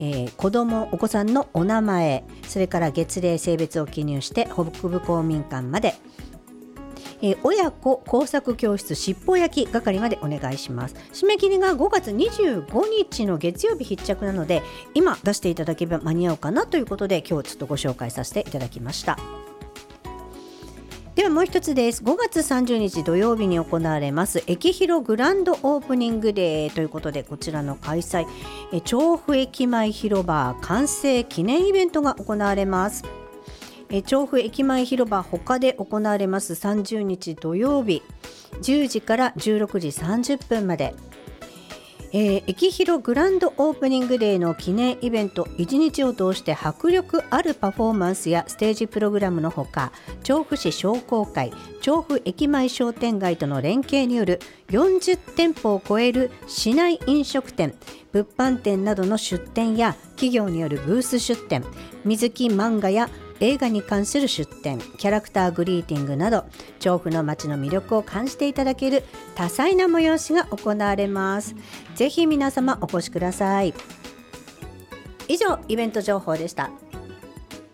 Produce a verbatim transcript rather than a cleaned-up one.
えー、子供お子さんのお名前、それから月齢性別を記入して北部公民館まで、えー、親子工作教室しっぽ焼き係までお願いします。締め切りがごがつにじゅうごにちの月曜日必着なので、今出していただければ間に合うかなということで、今日ちょっとご紹介させていただきました。ではもう一つです。ごがつさんじゅうにち土曜日に行われます駅広グランドオープニングデーということで、こちらの開催、え調布駅前広場完成記念イベントが行われます。え調布駅前広場他で行われますさんじゅうにち土曜日じゅうじからじゅうろくじさんじゅっぷんまで、えー、駅広グランドオープニングデーの記念イベント、いちにちを通して迫力あるパフォーマンスやステージプログラムのほか、調布市商工会、調布駅前商店街との連携によるよんじゅってんぽを超える市内飲食店、物販店などの出店や企業によるブース出店、水木漫画や映画に関する出展、キャラクターグリーティングなど、調布の街の魅力を感じていただける多彩な催しが行われます。ぜひ皆様お越しください。以上、イベント情報でした。